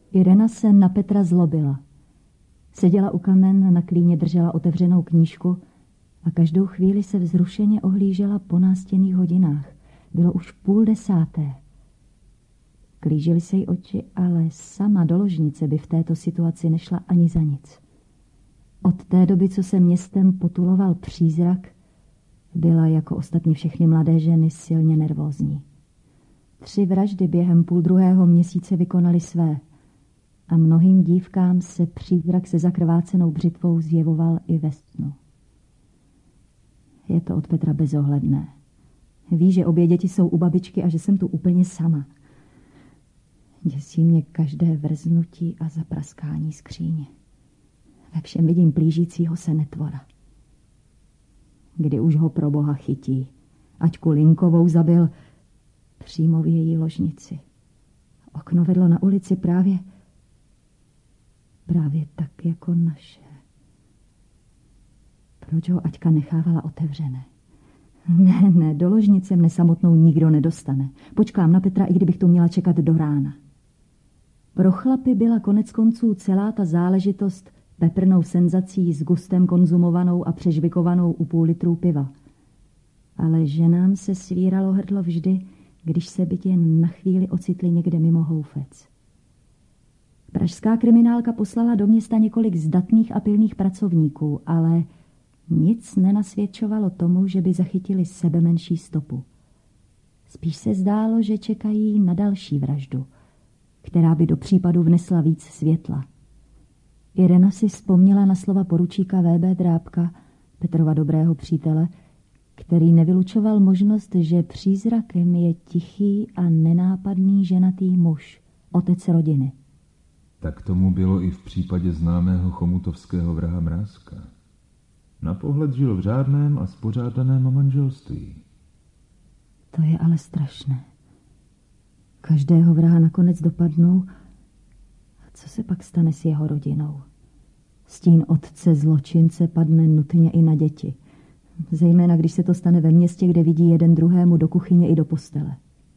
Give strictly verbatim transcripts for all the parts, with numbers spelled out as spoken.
Irena se na Petra zlobila. Seděla u kamen, na klíně držela otevřenou knížku a každou chvíli se vzrušeně ohlížela po nástěnných hodinách. Bylo už půl desáté. Klížily se jí oči, ale sama do ložnice by v této situaci nešla ani za nic. Od té doby, co se městem potuloval přízrak, byla jako ostatní všechny mladé ženy silně nervózní. Tři vraždy během půl druhého měsíce vykonaly své a mnohým dívkám se přízrak se zakrvácenou břitvou zjevoval i ve snu. Je to od Petra bezohledné. Ví, že obě děti jsou u babičky a že jsem tu úplně sama. Děsí mě každé vrznutí a zapraskání skříně. Ve všem vidím plížícího se netvora. Kdy už ho pro boha chytí, Aťku Linkovou zabil přímo v její ložnici. Okno vedlo na ulici právě, právě tak jako naše. Proč ho Aťka nechávala otevřené? Ne, ne, do ložnice mne samotnou nikdo nedostane. Počkám na Petra, i kdybych tu měla čekat do rána. Pro chlapy byla konec konců celá ta záležitost peprnou senzací s gustem konzumovanou a přežvikovanou u půl litru piva. Ale ženám se svíralo hrdlo vždy, když se byť jen na chvíli ocitli někde mimo houfec. Pražská kriminálka poslala do města několik zdatných a pilných pracovníků, ale nic nenasvědčovalo tomu, že by zachytili sebe menší stopu. Spíš se zdálo, že čekají na další vraždu, která by do případu vnesla víc světla. Irena si vzpomněla na slova poručíka V B Drábka, Petrova dobrého přítele, který nevylučoval možnost, že přízrakem je tichý a nenápadný ženatý muž, otec rodiny. Tak tomu bylo i v případě známého chomutovského vraha Mrázka. Na pohled žil v řádném a spořádaném manželství. To je ale strašné. Každého vraha nakonec dopadnou. A co se pak stane s jeho rodinou? Stín otce zločince padne nutně i na děti. Zejména, když se to stane ve městě, kde vidí jeden druhému do kuchyně i do postele.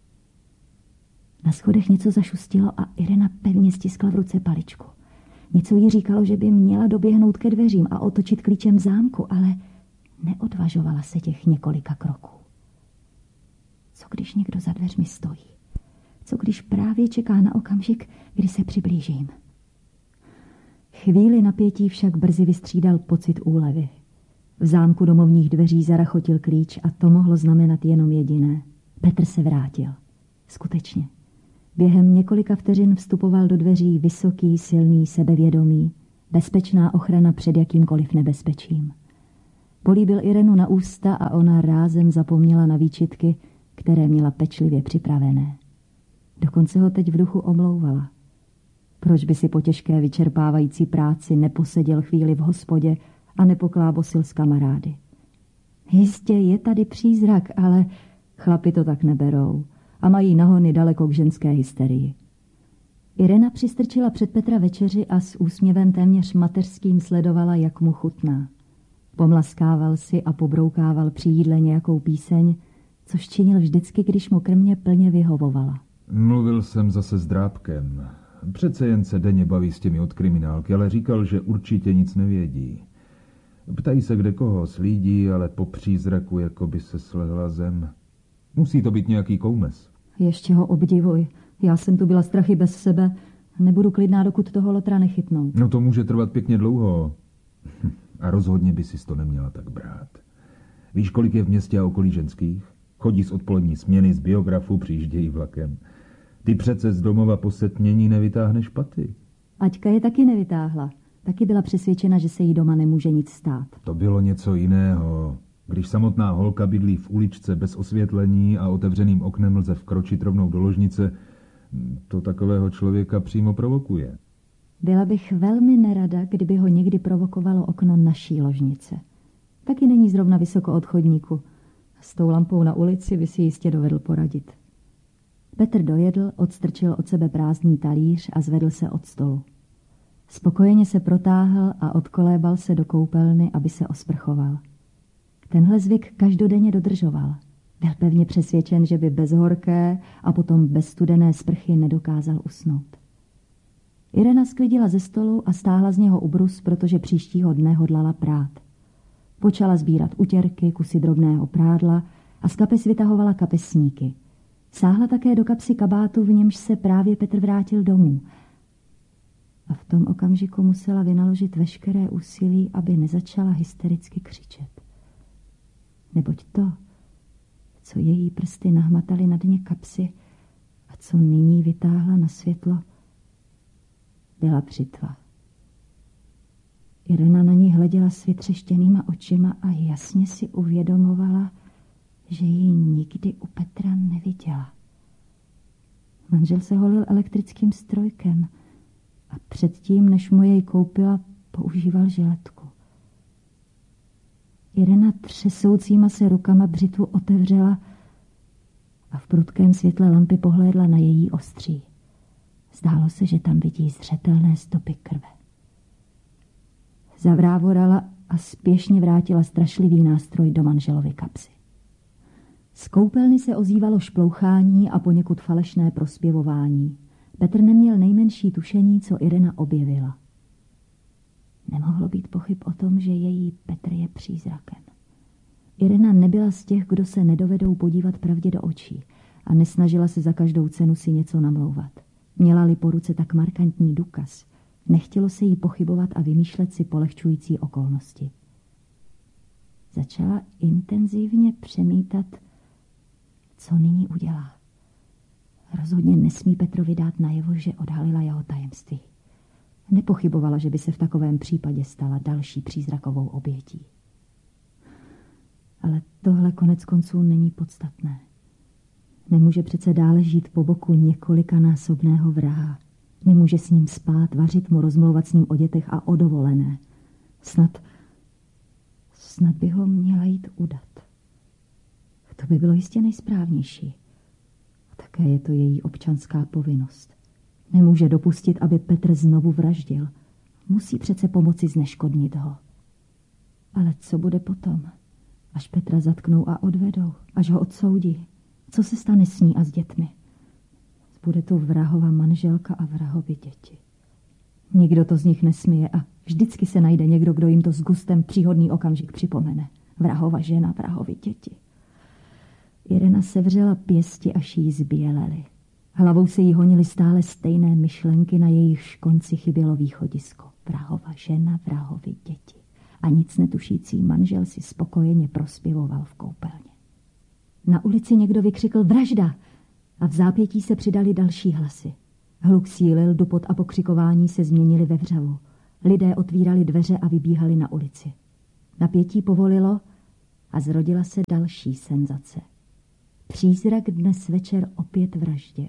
Na schodech něco zašustilo a Irena pevně stiskla v ruce paličku. Něco jí říkalo, že by měla doběhnout ke dveřím a otočit klíčem zámku, ale neodvažovala se těch několika kroků. Co když někdo za dveřmi stojí? Co když právě čeká na okamžik, kdy se přiblížím? Chvíli napětí však brzy vystřídal pocit úlevy. V zámku domovních dveří zarachotil klíč a to mohlo znamenat jenom jediné. Petr se vrátil. Skutečně. Během několika vteřin vstupoval do dveří vysoký, silný, sebevědomý, bezpečná ochrana před jakýmkoliv nebezpečím. Políbil Irenu na ústa a ona rázem zapomněla na výčitky, které měla pečlivě připravené. Dokonce ho teď v duchu omlouvala. Proč by si po těžké vyčerpávající práci neposeděl chvíli v hospodě a nepoklábosil s kamarády? Jistě je tady přízrak, ale chlapi to tak neberou a mají nahony daleko k ženské hysterii. Irena přistrčila před Petra večeři a s úsměvem téměř mateřským sledovala, jak mu chutná. Pomlaskával si a pobroukával při jídle nějakou píseň, což činil vždycky, když mu krmě plně vyhovovala. Mluvil jsem zase s Drábkem. Přece jen se denně baví s těmi od kriminálky, ale říkal, že určitě nic nevědí. Ptají se kde koho, slídí, ale po přízraku jako by se slehla zem. Musí to být nějaký koumes. Ještě ho obdivuj. Já jsem tu byla strachy bez sebe. Nebudu klidná, dokud toho lotra nechytnou. No to může trvat pěkně dlouho. A rozhodně by si to neměla tak brát. Víš, kolik je v městě a okolí ženských? Chodí z odpolední směny, z biografu, přijíždějí vlakem. Ty přece z domova po setmění nevytáhneš paty. Aťka je taky nevytáhla. Taky byla přesvědčena, že se jí doma nemůže nic stát. To bylo něco jiného. Když samotná holka bydlí v uličce bez osvětlení a otevřeným oknem lze vkročit rovnou do ložnice, to takového člověka přímo provokuje. Byla bych velmi nerada, kdyby ho někdy provokovalo okno naší ložnice. Taky není zrovna vysoko od chodníku. S tou lampou na ulici by si jistě dovedl poradit. Petr dojedl, odstrčil od sebe prázdný talíř a zvedl se od stolu. Spokojeně se protáhl a odkolébal se do koupelny, aby se osprchoval. Tenhle zvyk každodenně dodržoval. Byl pevně přesvědčen, že by bez horké a potom bez studené sprchy nedokázal usnout. Irena sklidila ze stolu a stáhla z něho ubrus, protože příštího dne hodlala prát. Počala sbírat utěrky, kusy drobného prádla a z kapes vytahovala kapesníky. Sáhla také do kapsy kabátu, v němž se právě Petr vrátil domů. A v tom okamžiku musela vynaložit veškeré úsilí, aby nezačala hystericky křičet. Neboť to, co její prsty nahmataly na dně kapsy a co nyní vytáhla na světlo, byla břitva. Irena na ní hleděla s vytřeštěnýma očima a jasně si uvědomovala, že ji nikdy u Petra neviděla. Manžel se holil elektrickým strojkem a předtím, než mu jej koupila, používal žiletku. Irena třesoucíma se rukama břitvu otevřela a v prudkém světle lampy pohlédla na její ostří. Zdálo se, že tam vidí zřetelné stopy krve. Zavrávorala a spěšně vrátila strašlivý nástroj do manželovy kapsy. Z koupelny se ozývalo šplouchání a poněkud falešné prospěvování. Petr neměl nejmenší tušení, co Irena objevila. Nemohlo být pochyb o tom, že její Petr je přízrakem. Irena nebyla z těch, kdo se nedovedou podívat pravdě do očí a nesnažila se za každou cenu si něco namlouvat. Měla-li po ruce tak markantní důkaz, nechtělo se jí pochybovat a vymýšlet si polehčující okolnosti. Začala intenzivně přemítat, co nyní udělá. Rozhodně nesmí Petrovi dát najevo, že odhalila jeho tajemství. Nepochybovala, že by se v takovém případě stala další přízrakovou obětí. Ale tohle konec konců není podstatné. Nemůže přece dále žít po boku několikanásobného vraha. Nemůže s ním spát, vařit mu, rozmlouvat s ním o dětech a o dovolené. Snad, snad by ho měla jít udat. To by bylo jistě nejsprávnější. A také je to její občanská povinnost. Nemůže dopustit, aby Petr znovu vraždil. Musí přece pomoci zneškodnit ho. Ale co bude potom? Až Petra zatknou a odvedou, až ho odsoudí. Co se stane s ní a s dětmi? Bude to vrahova manželka a vrahovi děti. Nikdo to z nich nesmije a vždycky se najde někdo, kdo jim to s gustem příhodný okamžik připomene. Vrahova žena, vrahovi děti. Irena sevřela pěsti, až jí zbělely. Hlavou se jí honily stále stejné myšlenky, na jejichž konci chybělo východisko. Vrahova žena, vrahovi děti. A nic netušící manžel si spokojeně prospěvoval v koupelně. Na ulici někdo vykřikl vražda a v zápětí se přidali další hlasy. Hluk sílil, dupot a pokřikování se změnili ve vřavu. Lidé otvírali dveře a vybíhali na ulici. Napětí povolilo a zrodila se další senzace. Přízrak dnes večer opět vraždil.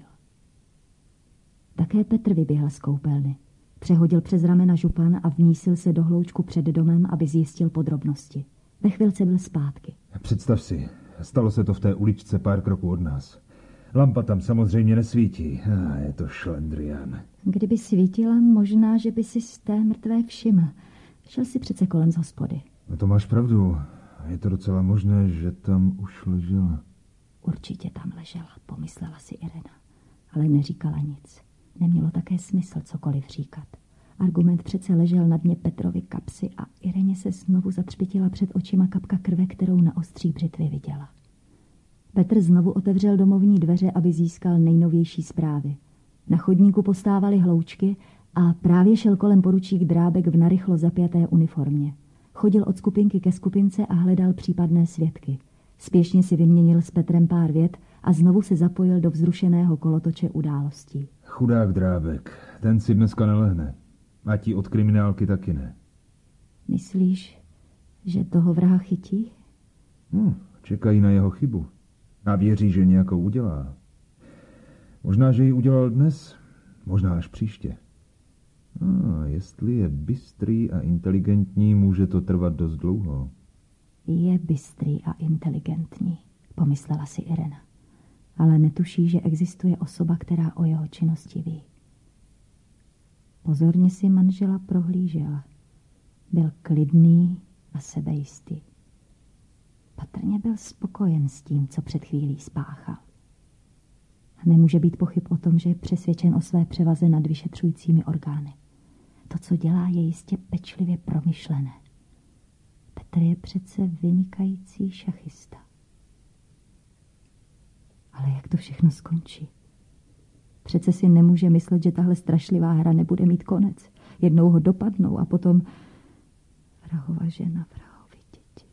Také Petr vyběhl z koupelny. Přehodil přes ramena župan a vmísil se do hloučku před domem, aby zjistil podrobnosti. Ve chvilce byl zpátky. Představ si, stalo se to v té uličce pár kroků od nás. Lampa tam samozřejmě nesvítí. Ah, je to šlendrián. Kdyby svítila, možná, že by si z té mrtvé všiml. Šel si přece kolem z hospody. No to máš pravdu. Je to docela možné, že tam už ležela. Určitě tam ležela, pomyslela si Irena. Ale neříkala nic. Nemělo také smysl cokoliv říkat. Argument přece ležel na dně Petrovy kapsy a Ireně se znovu zatřpitila před očima kapka krve, kterou na ostří břitvy viděla. Petr znovu otevřel domovní dveře, aby získal nejnovější zprávy. Na chodníku postávaly hloučky a právě šel kolem poručík Drábek v narychlo zapjaté uniformě. Chodil od skupinky ke skupince a hledal případné svědky. Spěšně si vyměnil s Petrem pár vět a znovu se zapojil do vzrušeného kolotoče událostí. Chudák Drábek, ten si dneska nelehne. A ti od kriminálky taky ne. Myslíš, že toho vraha chytí? Hm, čekají na jeho chybu. A věří, že nějakou udělá. Možná, že ji udělal dnes, možná až příště. A jestli je bystrý a inteligentní, může to trvat dost dlouho. Je bystrý a inteligentní, pomyslela si Irena. Ale netuší, že existuje osoba, která o jeho činnosti ví. Pozorně si manžela prohlížela. Byl klidný a sebejistý. Patrně byl spokojen s tím, co před chvílí spáchal. Nemůže být pochyb o tom, že je přesvědčen o své převaze nad vyšetřujícími orgány. To, co dělá, je jistě pečlivě promyšlené. Petr je přece vynikající šachista. Ale jak to všechno skončí? Přece si nemůže myslet, že tahle strašlivá hra nebude mít konec. Jednou ho dopadnou a potom vrahova žena, vrahovi děti.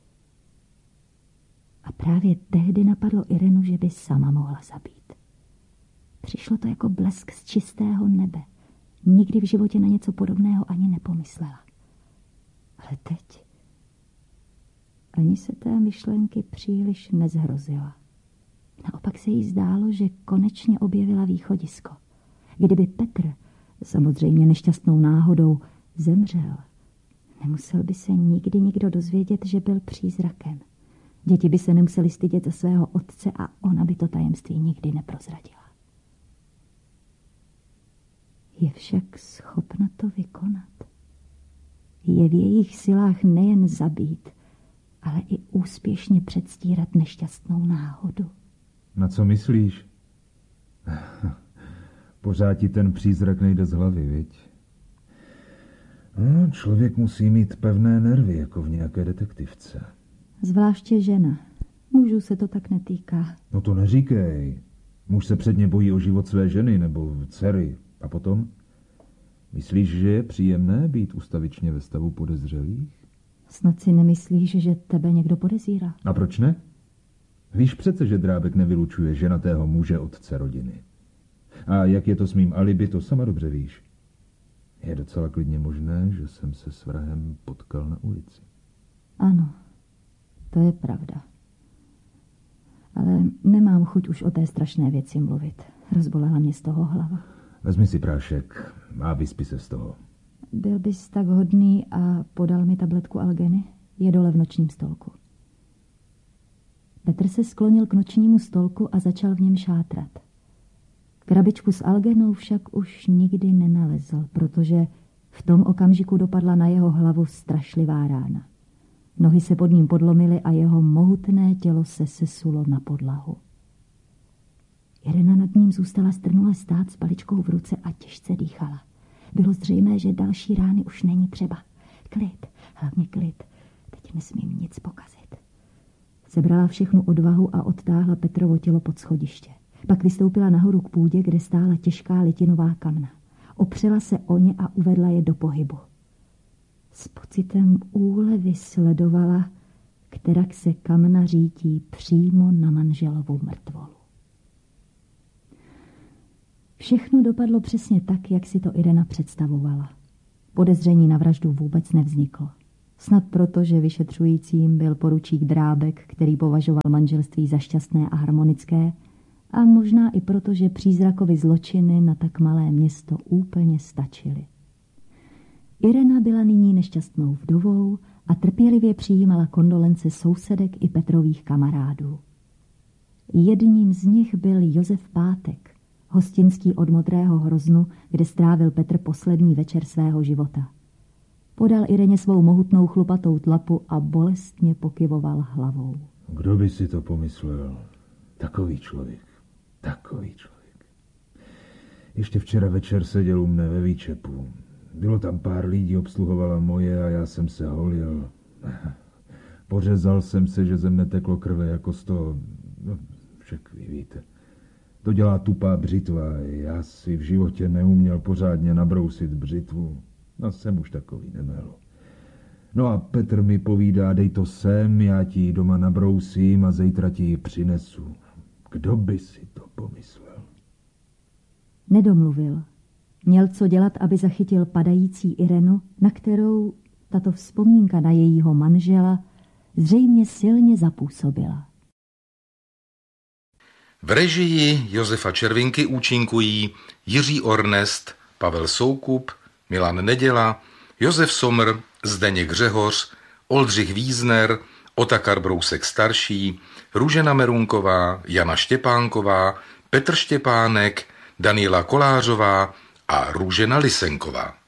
A právě tehdy napadlo Irenu, že by sama mohla zabít. Přišlo to jako blesk z čistého nebe. Nikdy v životě na něco podobného ani nepomyslela. Ale teď ani se té myšlenky příliš nezhrozila. Naopak se jí zdálo, že konečně objevila východisko. Kdyby Petr, samozřejmě nešťastnou náhodou, zemřel, nemusel by se nikdy nikdo dozvědět, že byl přízrakem. Děti by se nemuseli stydět za svého otce a ona by to tajemství nikdy neprozradila. Je však schopna to vykonat. Je v jejich silách nejen zabít, ale i úspěšně předstírat nešťastnou náhodu. Na co myslíš? Pořád ti ten přízrak nejde z hlavy, viď? No, člověk musí mít pevné nervy, jako v nějaké detektivce. Zvláště žena. Mužů se to tak netýká. No to neříkej. Muž se předně bojí o život své ženy nebo dcery. A potom? Myslíš, že je příjemné být ustavičně ve stavu podezřelých? Snad si nemyslíš, že tebe někdo podezírá? A proč ne? Víš přece, že Drábek nevylučuje ženatého muže otce rodiny. A jak je to s mým alibi, to sama dobře víš. Je docela klidně možné, že jsem se s vrahem potkal na ulici. Ano, to je pravda. Ale nemám chuť už o té strašné věci mluvit. Rozbolela mě z toho hlava. Vezmi si prášek a vyspí se z toho. Byl bys tak hodný a podal mi tabletku Algeny? Je dole v nočním stolku. Petr se sklonil k nočnímu stolku a začal v něm šátrat. Krabičku s Algenou však už nikdy nenalezl, protože v tom okamžiku dopadla na jeho hlavu strašlivá rána. Nohy se pod ním podlomily a jeho mohutné tělo se sesulo na podlahu. Irena nad ním zůstala strnule stát s paličkou v ruce a těžce dýchala. Bylo zřejmé, že další rány už není třeba. Klid, hlavně klid. Teď nesmím nic pokazit. Sebrala všechnu odvahu a odtáhla Petrovo tělo pod schodiště. Pak vystoupila nahoru k půdě, kde stála těžká litinová kamna. Opřela se o ně a uvedla je do pohybu. S pocitem úlevy sledovala, kterak se kamna řítí přímo na manželovu mrtvolu. Všechno dopadlo přesně tak, jak si to Irena představovala. Podezření na vraždu vůbec nevzniklo. Snad proto, že vyšetřujícím byl poručík Drábek, který považoval manželství za šťastné a harmonické, a možná i proto, že přízrakovi zločiny na tak malé město úplně stačily. Irena byla nyní nešťastnou vdovou a trpělivě přijímala kondolence sousedek i Petrových kamarádů. Jedním z nich byl Josef Pátek, hostinský od Modrého Hroznu, kde strávil Petr poslední večer svého života. Podal Ireně svou mohutnou chlupatou tlapu a bolestně pokyvoval hlavou. Kdo by si to pomyslel? Takový člověk. Takový člověk. Ještě včera večer seděl u mne ve výčepu. Bylo tam pár lidí, obsluhovala moje a já jsem se holil. Pořezal jsem se, že ze mne teklo krve jako z toho... No, však vy víte. To dělá tupá břitva. Já si v životě neuměl pořádně nabrousit břitvu. No, jsem už takový nemel. No a Petr mi povídá, dej to sem, já ti ji doma nabrousím a zítra ti ji přinesu. Kdo by si to pomyslel? Nedomluvil. Měl co dělat, aby zachytil padající Irenu, na kterou tato vzpomínka na jejího manžela zřejmě silně zapůsobila. V režii Josefa Červinky účinkují Jiří Ornest, Pavel Soukup, Milan Neděla, Josef Somr, Zdeněk Řehoř, Oldřich Vízner, Otakar Brousek starší, Růžena Merunková, Jana Štěpánková, Petr Štěpánek, Daniela Kolářová a Růžena Lisenková.